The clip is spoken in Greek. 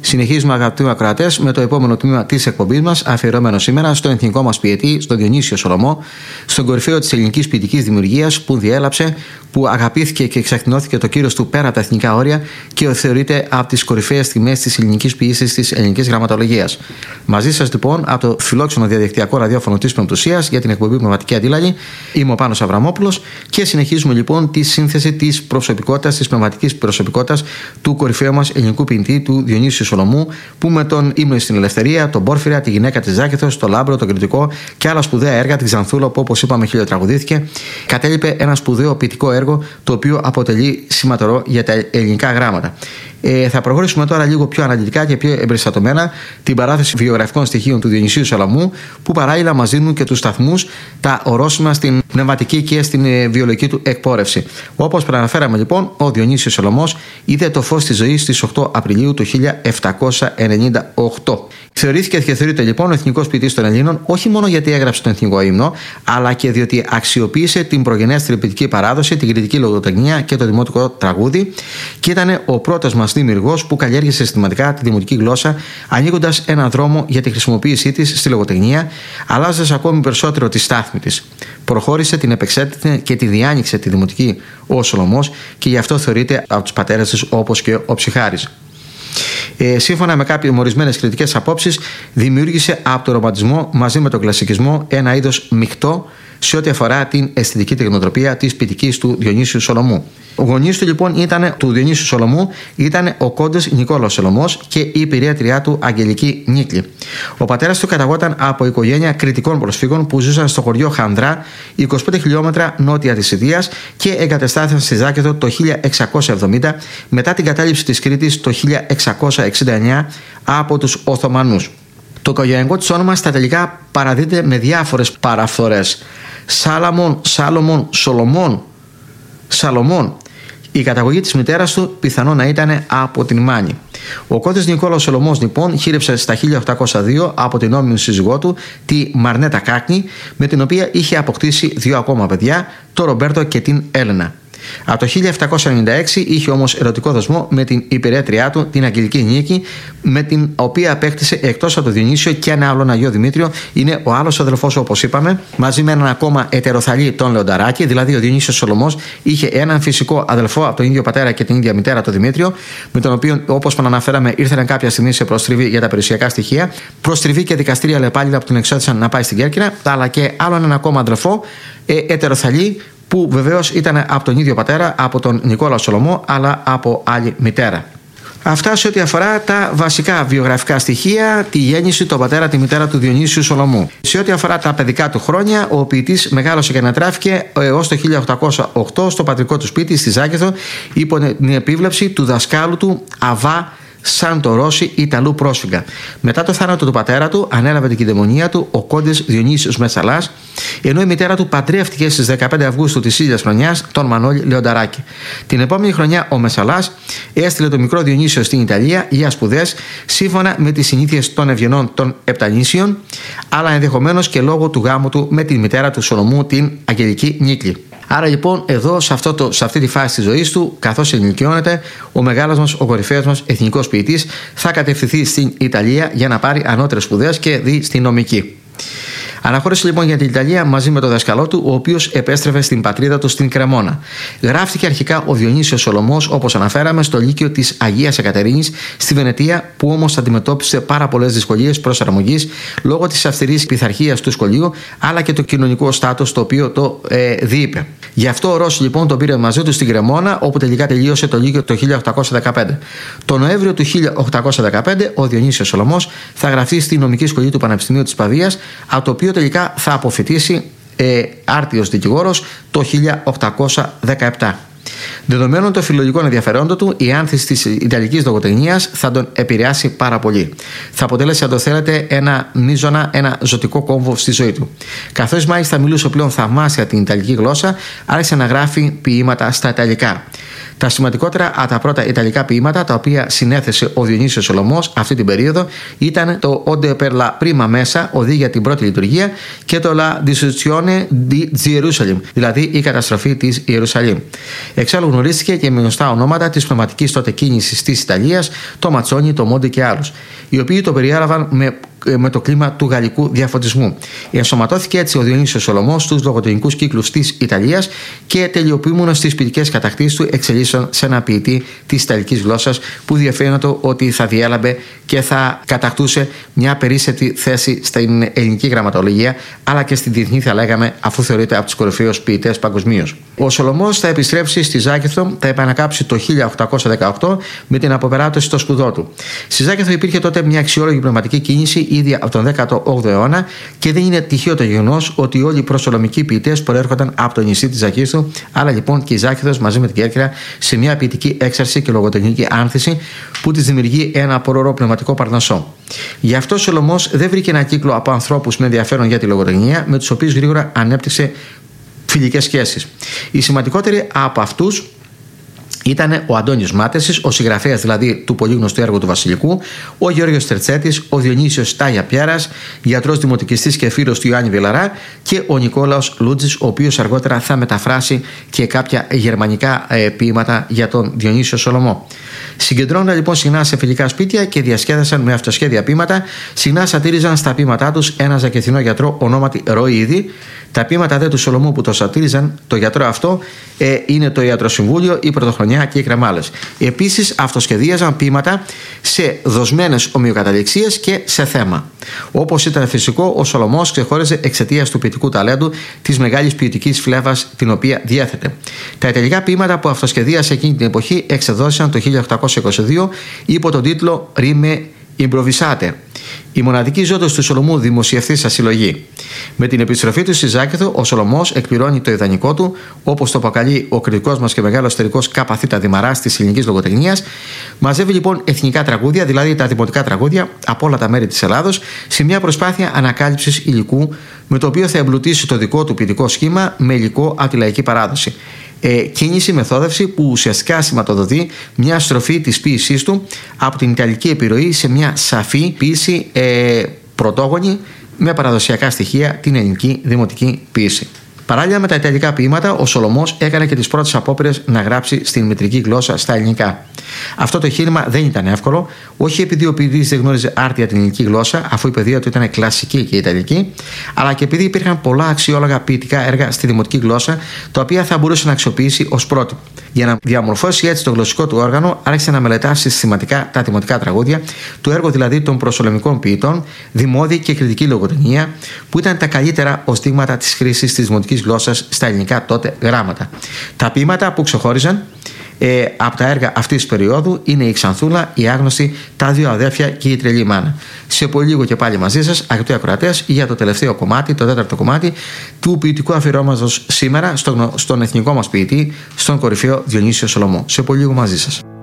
Συνεχίζουμε, αγαπητοί μου ακροατές, με το επόμενο τμήμα της εκπομπής μας, αφιερωμένο σήμερα στον εθνικό μας ποιητή, στον Διονύσιο Σολωμό, στον κορυφαίο της ελληνικής ποιητικής δημιουργίας που διέλαψε, που αγαπήθηκε και εξακτηνώθηκε το κύρος του πέρα από τα εθνικά όρια και θεωρείται από τις κορυφαίες στιγμές της ελληνικής ποιήσης, της ελληνικής γραμματολογίας. Μαζί σας λοιπόν από το φιλόξενο διαδικτυακό ραδιόφωνο της Πεμπτουσίας για την εκπομπή Πνευματική Αντίλαγη, είμαι ο Πάνος Αβραμόπουλος και συνεχίζουμε λοιπόν τη σύνθεση της προσωπικότητας, της πνευματικής προσωπικότητας του κορυφαίου μας ελληνικού ποιητή, του Διονύσιου Σολωμού, που με τον Ύμνο στην Ελευθερία, τον Πόρφυρα, τη Γυναίκα της Ζάκηθος, το Λάμπρο, τον Κριτικό και άλλα σπουδαία έργα, την Ξανθούλα, που όπως είπαμε χιλιοτραγουδήθηκε, κατέλειπε ένα σπουδαίο ποιητικό έργο το οποίο αποτελεί σηματορό για τα ελληνικά γράμματα. Θα προχωρήσουμε τώρα λίγο πιο αναλυτικά και πιο εμπεριστατωμένα την παράθεση βιογραφικών στοιχείων του Διονυσίου Σολωμού, που παράλληλα μας δίνουν και τους σταθμούς, τα ορόσημα στην πνευματική και στην βιολογική του εκπόρευση. Όπως προαναφέραμε λοιπόν, ο Διονύσιος Σολωμός είδε το φως της ζωής στις 8 Απριλίου του 1798. Θεωρήθηκε και θεωρείται λοιπόν ο εθνικός ποιητής των Ελλήνων, όχι μόνο γιατί έγραψε τον εθνικό ύμνο, αλλά και διότι αξιοποίησε την προγενέστερη ποιητική παράδοση, την κριτική λογοτεχνία και το δημοτικό τραγούδι, και ήταν ο πρώτος μας δημιουργός που καλλιέργησε συστηματικά τη δημοτική γλώσσα, ανοίγοντας έναν δρόμο για τη χρησιμοποίησή της στη λογοτεχνία, αλλάζοντας ακόμη περισσότερο τη στάθμη της. Προχώρησε, την επεξέτεινε και τη διάνοιξε τη δημοτική ο Σολωμός, και γι' αυτό θεωρείται από τους πατέρες της όπως και ο Ψυχάρης. Σύμφωνα με κάποιες ορισμένες κριτικές απόψεις, δημιούργησε από τον ρομαντισμό μαζί με τον κλασικισμό ένα είδος μεικτό σε ό,τι αφορά την αισθητική τεχνοτροπία της ποιητικής του Διονύσιου Σολωμού. Ο γονείς του λοιπόν του Διονύσιου Σολωμού ήταν ο κόντες Νικόλαος Σολωμός και η υπηρέτριά του Αγγελική Νίκλη. Ο πατέρας του καταγόταν από οικογένεια κριτικών προσφύγων που ζούσαν στο χωριό Χανδρά, 25 χιλιόμετρα νότια της Ιδίας, και εγκατεστάθηκαν στη Ζάκηθο το 1670 μετά την κατάληψη της Κρήτης το 1669 από τους Οθωμανούς. Το οικογενειακό της όνομα στα τελικά παραδίδεται με διάφορες παραφθορές. Σάλαμον, Σάλομον, Σολομών, Σαλομών. Η καταγωγή της μητέρας του πιθανόν να ήταν από την Μάνη. Ο κόντες Νικόλαος Σολωμός λοιπόν χείρεψε στα 1802 από την νόμιμη σύζυγό του, τη Μαρνέτα Κάκνη, με την οποία είχε αποκτήσει 2 ακόμα παιδιά, τον Ρομπέρτο και την Έλενα. Από το 1796 είχε όμως ερωτικό δεσμό με την υπηρέτριά του, την Αγγελική Νίκη, με την οποία απέκτησε εκτός από τον Διονύσιο και ένα άλλον Αγίο Δημήτριο. Είναι ο άλλος αδελφός, όπως είπαμε, μαζί με έναν ακόμα ετεροθαλή, τον Λεονταράκη. Δηλαδή ο Διονύσιος Σολωμός είχε έναν φυσικό αδελφό από τον ίδιο πατέρα και την ίδια μητέρα, τον Δημήτριο, με τον οποίο, όπως αναφέραμε, ήρθαν κάποια στιγμή σε προστριβή για τα περιουσιακά στοιχεία. Προστριβή και δικαστήρια λεπάλιδα που τον εξώθησαν να πάει στην Κέρκυρα, αλλά και άλλον έναν ακόμα αδελφό, ετεροθαλή, που βεβαίως ήταν από τον ίδιο πατέρα, από τον Νικόλαο Σολωμό, αλλά από άλλη μητέρα. Αυτά σε ό,τι αφορά τα βασικά βιογραφικά στοιχεία, τη γέννηση, τον πατέρα, τη μητέρα του Διονύσιου Σολωμού. Σε ό,τι αφορά τα παιδικά του χρόνια, ο ποιητής μεγάλωσε και ανατράφηκε έως το 1808 στο πατρικό του σπίτι στη Ζάκηθο, υπό την επίβλεψη του δασκάλου του Αβά Σαντορώση, Ιταλού πρόσφυγα. Μετά το θάνατο του πατέρα του, ανέλαβε την κυδαιμονία του ο κόντες Διονύσιος Μετσαλάς, ενώ η μητέρα του παντρεύτηκε στις 15 Αυγούστου της ίδιας χρονιάς τον Μανώλη Λεονταράκη. Την επόμενη χρονιά ο Μετσαλάς έστειλε τον μικρό Διονύσιο στην Ιταλία για σπουδές, σύμφωνα με τις συνήθειες των ευγενών των Επτανήσιων, αλλά ενδεχομένως και λόγω του γάμου του με τη μητέρα του Σολωμού, την Αγγελική Νίκλη. Άρα λοιπόν εδώ σε αυτή τη φάση της ζωής του, καθώς ενηλικιώνεται, ο μεγάλος μας, ο κορυφαίος μας εθνικός ποιητής θα κατευθυνθεί στην Ιταλία για να πάρει ανώτερες σπουδές και δει στη νομική. Αναχώρησε λοιπόν για την Ιταλία μαζί με τον δασκαλό του, ο οποίος επέστρεφε στην πατρίδα του στην Κρεμόνα. Γράφτηκε αρχικά ο Διονύσιος Σολωμός, όπως αναφέραμε, στο Λύκειο της Αγίας Εκατερίνης στη Βενετία, που όμως αντιμετώπισε πάρα πολλές δυσκολίες προσαρμογής λόγω της αυστηρής πειθαρχίας του σχολείου, αλλά και το κοινωνικό στάτους το οποίο το διείπε. Γι' αυτό ο Ρώση λοιπόν τον πήρε μαζί του στην Κρεμόνα, όπου τελικά τελείωσε το Λύκειο το 1815. Το Νοέμβριο του 1815 ο Διονύσιος Σολωμός θα γραφτεί στη νομική σχολή του Πανεπιστημίου της Παδίας, από το οποίο τελικά θα αποφοιτήσει άρτιος δικηγόρος το 1817. Δεδομένων των φιλολογικών ενδιαφερόντων του, η άνθηση της Ιταλικής λογοτεχνίας θα τον επηρεάσει πάρα πολύ. Θα αποτέλεσε, αν το θέλετε, ένα ζωτικό κόμβο στη ζωή του. Καθώς μάλιστα μιλούσε πλέον θαυμάσια την Ιταλική γλώσσα, άρχισε να γράφει ποίηματα στα Ιταλικά. Τα σημαντικότερα από τα πρώτα Ιταλικά ποίηματα τα οποία συνέθεσε ο Διονύσιος Σολωμός αυτή την περίοδο ήταν το Ode per la prima messa, οδή για την πρώτη λειτουργία, και το La distruzione di Jerusalem, δηλαδή η καταστροφή της Ιερουσαλήμ. Εξάλλου Εξάλλου γνωρίστηκε και με γνωστά ονόματα της πνευματικής τότε κίνησης της Ιταλίας, το Ματσόνι, το Μόντι και άλλους, οι οποίοι το περιέλαβαν με το κλίμα του γαλλικού διαφωτισμού. Ενσωματώθηκε έτσι ο Διονύσιος Σολωμός στους λογοτεχνικούς κύκλους της Ιταλίας και τελειοποιούμενος στις ποιητικές κατακτήσεις του εξελίσσονταν σε ένα ποιητή της Ιταλικής γλώσσας που διαφαίνεται ότι θα διέλαμπε και θα κατακτούσε μια περίσσετη θέση στην ελληνική γραμματολογία, αλλά και στην διεθνή, θα λέγαμε, αφού θεωρείται από τους κορυφαίους ποιητές παγκοσμίως. Ο Σολωμός θα επιστρέψει στη Ζάκυνθο, θα επανακάψει το 1818 με την αποπεράτωση των σπουδών του. Στη Ζάκυνθο υπήρχε τότε μια αξιόλογη πνευματική κίνηση ήδη από τον 18ο αιώνα και δεν είναι τυχαίο το γεγονός ότι όλοι οι προσολομικοί ποιητές προέρχονταν από το νησί της Ζάκυνθου, αλλά λοιπόν και η Ζάκυνθος μαζί με την Κέρκυρα σε μια ποιητική έξαρση και λογοτεχνική άνθηση που της δημιουργεί ένα πορωρό πνευματικό παρνασσό. Γι' αυτό ο Σολωμός δεν βρήκε ένα κύκλο από ανθρώπους με ενδιαφέρον για τη λογοτεχνία, με τους οποίους γρήγορα ανέπτυξε φιλικές σχέσεις. Οι σημαντικότεροι από αυτούς ήταν ο Αντώνης Μάτεσης, ο συγγραφέας δηλαδή του πολύ γνωστού έργου του Βασιλικού, ο Γεώργιος Τερτσέτης, ο Διονύσιος Τάγια Πιέρας, γιατρός δημοτικιστής και φίλος του Ιωάννη Βιλαρά, και ο Νικόλαος Λούτζης, ο οποίος αργότερα θα μεταφράσει και κάποια γερμανικά ποίηματα για τον Διονύσιο Σολωμό. Συγκεντρώνονταν λοιπόν συχνά σε φιλικά σπίτια και διασκέδασαν με αυτοσχέδια ποίηματα. Συχνά σατήριζαν στα ποίηματά τους ένα ζακεθινό γιατρό ονόματι Ροΐδη. Τα ποίηματα δε του Σολωμού που το σατήριζαν το γιατρό αυτό είναι το Ιατροσυμβούλιο, η Πρωτοχρονιά και οι Κρεμάλες. Επίσης αυτοσχεδίαζαν ποίηματα σε δοσμένες ομοιοκαταληξίες και σε θέμα. Όπως ήταν φυσικό, ο Σολωμός ξεχώριζε εξαιτίας του ποιητικού ταλέντου, της μεγάλης ποιητικής φλέβας την οποία διέθετε. Τα ιταλικά ποίηματα που αυτοσχεδίασε εκείνη την εποχή εξεδόθησαν το 1822 υπό τον τίτλο Rime Improvvisate. Η μοναδική ζώτος του Σολωμού δημοσιευθεί σε συλλογή. Με την επιστροφή του στη Ζάκυνθο, ο Σολωμός εκπληρώνει το ιδανικό του, όπως το αποκαλεί ο κριτικός μας και μεγάλος εταιρικός Κ.Θ. Δημαράς της ελληνικής λογοτεχνίας. Μαζεύει λοιπόν εθνικά τραγούδια, δηλαδή τα δημοτικά τραγούδια από όλα τα μέρη της Ελλάδος, σε μια προσπάθεια ανακάλυψης υλικού με το οποίο θα εμπλουτίσει το δικό του ποιητικό σχήμα με υλικό από τη λαϊκή παράδοση. Κίνηση, μεθόδευση που ουσιαστικά σηματοδοτεί μια στροφή της ποίησής του από την ιταλική επιρροή σε μια σαφή ποίηση πρωτόγονη με παραδοσιακά στοιχεία την ελληνική δημοτική ποίηση. Παράλληλα με τα ιταλικά ποίηματα, ο Σολωμός έκανε και τις πρώτες απόπειρες να γράψει στην μητρική γλώσσα στα ελληνικά. Αυτό το εγχείρημα δεν ήταν εύκολο, όχι επειδή ο ποιητής δεν γνώριζε άρτια την ελληνική γλώσσα, αφού η παιδεία του ήταν κλασική και ιταλική, αλλά και επειδή υπήρχαν πολλά αξιόλογα ποιητικά έργα στη δημοτική γλώσσα, τα οποία θα μπορούσε να αξιοποιήσει ως πρότυπο. Για να διαμορφώσει έτσι το γλωσσικό του όργανο, άρχισε να μελετάσει συστηματικά τα δημοτικά τραγούδια, το έργο δηλαδή των προσολομικών ποιητών, δημόδη και κριτική λογοτεχνία, που ήταν τα καλύτερα ως δείγματα της χρήσης της δημοτικής γλώσσας στα ελληνικά τότε γράμματα. Τα ποίηματα που ξεχώριζαν από τα έργα αυτής της περίοδου είναι η Ξανθούλα, η Άγνωστη, τα δύο αδέρφια και η Τρελή Μάνα. Σε πολύ λίγο και πάλι μαζί σας, αγαπητοί ακροατές, για το τελευταίο κομμάτι, το τέταρτο κομμάτι του ποιητικού αφιερώματος σήμερα στον εθνικό μας ποιητή, στον κορυφαίο Διονύσιο Σολωμό. Σε πολύ λίγο μαζί σας.